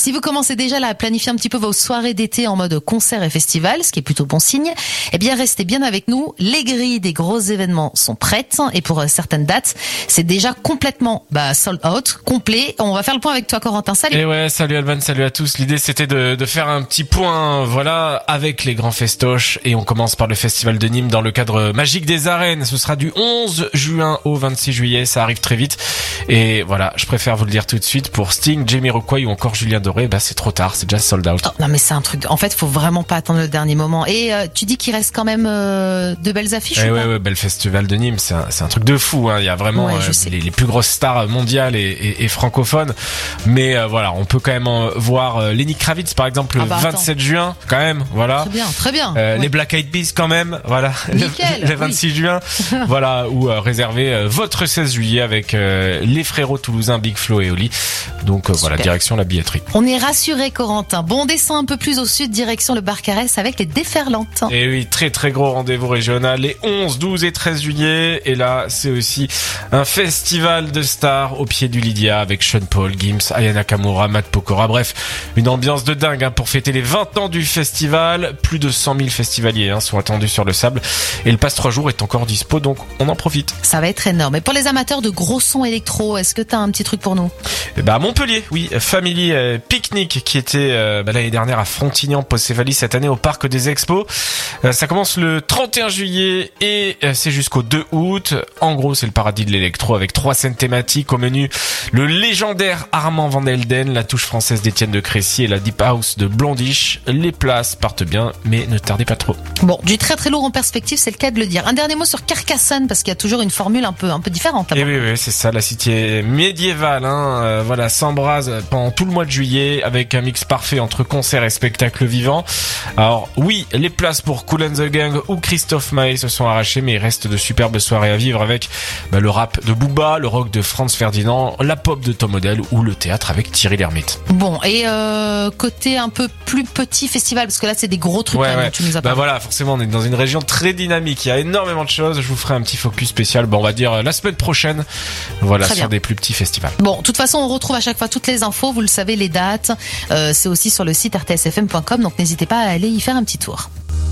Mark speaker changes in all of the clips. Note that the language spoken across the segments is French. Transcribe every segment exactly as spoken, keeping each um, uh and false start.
Speaker 1: si vous commencez déjà là à planifier un petit peu vos soirées d'été en mode concert et festival, ce qui est plutôt bon signe, eh bien restez bien avec nous. Les grilles des gros événements sont prêtes et pour certaines dates, c'est déjà complètement bah, sold out, complet. On va faire le point avec toi, Corentin. Salut.
Speaker 2: Et ouais, salut Alban, salut à tous. L'idée c'était de, de faire un petit point, voilà, avec les grands festoches et on commence par le festival de Nîmes dans le cadre magique des arènes. Ce sera du onze juin au vingt-six juillet, ça arrive très vite. Et voilà, je préfère vous le dire tout de suite, pour Sting, Jamiroquai ou encore Julien Doré, bah c'est trop tard, c'est déjà sold out.
Speaker 1: Oh, non mais c'est un truc, en fait faut vraiment pas attendre le dernier moment. Et euh, tu dis qu'il reste quand même euh, de belles affiches
Speaker 2: eh
Speaker 1: ou
Speaker 2: ouais,
Speaker 1: pas
Speaker 2: ouais, bel festival de Nîmes, c'est un, c'est un truc de fou, hein. Il y a vraiment
Speaker 1: ouais,
Speaker 2: euh, les, les plus grosses stars mondiales et, et, et francophones. Mais euh, voilà, on peut quand même euh, voir euh, Lenny Kravitz par exemple le ah bah, vingt-sept attends. juin, quand même, voilà.
Speaker 1: Très bien, très bien.
Speaker 2: Euh,
Speaker 1: ouais.
Speaker 2: Les Black Eyed Peas quand même, voilà.
Speaker 1: Nickel,
Speaker 2: le, le vingt-six oui. juin, voilà, ou euh, réservé euh, votre seize juillet avec euh, les frérots toulousains Big Flo et Oli. Donc euh, voilà, direction la billetterie.
Speaker 1: On est rassuré, Corentin. Bon, on descend un peu plus au sud, direction le Barcarès avec les Déferlantes.
Speaker 2: Et oui, très très gros rendez-vous régional les onze, douze et treize juillet. Et là, c'est aussi un festival de stars au pied du Lydia avec Sean Paul, Gims, Aya Nakamura, Matt Pokora. Bref, une ambiance de dingue hein, pour fêter les vingt ans du festival. Plus de cent mille festivaliers hein, sont attendus sur le sable. Et le passe trois jours est encore dispo, donc on en profite.
Speaker 1: Ça va être énorme. Et pour les amateurs de gros sons électro, est-ce que t'as un petit truc pour nous?
Speaker 2: Eh ben, à Montpellier, oui. Family euh, Picnic qui était euh, bah, l'année dernière à Frontignan, Pocévalie, cette année au Parc des Expos. Euh, ça commence le trente et un juillet et euh, c'est jusqu'au deux août. En gros, c'est le paradis de l'électro avec trois scènes thématiques au menu. Le légendaire Armand Van Helden, la touche française d'Étienne de Crécy et la Deep House de Blondish. Les places partent bien, mais ne tardez pas trop.
Speaker 1: Bon, du très très lourd en perspective, c'est le cas de le dire. Un dernier mot sur Carcassonne, parce qu'il y a toujours une formule un peu un peu différente là-bas.
Speaker 2: Et oui, oui, c'est ça, la cité médiévale, hein, euh, voilà, s'embrase pendant tout le mois de juillet avec un mix parfait entre concerts et spectacles vivants. Alors oui, les places pour Kool and the Gang ou Christophe Maé se sont arrachées, mais il reste de superbes soirées à vivre avec bah, le rap de Booba, le rock de Franz Ferdinand, la pop de Tom Odell ou le théâtre avec Thierry Lhermitte.
Speaker 1: Bon, et euh, côté un peu plus petit festival, parce que là c'est des gros trucs
Speaker 2: ouais,
Speaker 1: là,
Speaker 2: ouais.
Speaker 1: dont tu nous as
Speaker 2: bah
Speaker 1: parlé.
Speaker 2: voilà, forcément on est dans une région très dynamique, il y a énormément de choses, je vous ferai un petit focus spécial, bon, on va dire la semaine prochaine, voilà, sur des plus petits festivals.
Speaker 1: Bon, de toute façon on retrouve à chaque fois toutes les infos, vous le savez, les dates, euh, c'est aussi sur le site r t s f m point com, donc n'hésitez pas à aller y faire un petit tour.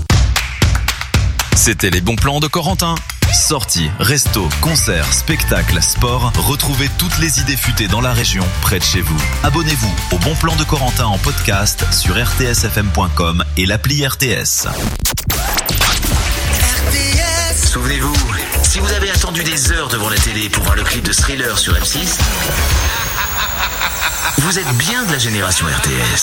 Speaker 3: C'était les bons plans de Corentin. Sorties, restos, concerts, spectacles, sport, retrouvez toutes les idées futées dans la région, près de chez vous. Abonnez-vous au Bon Plan de Corentin en podcast sur r t s f m point com et l'appli R T S.
Speaker 4: Souvenez-vous, si vous avez attendu des heures devant la télé pour voir le clip de Thriller sur M six, vous êtes bien de la génération R T S.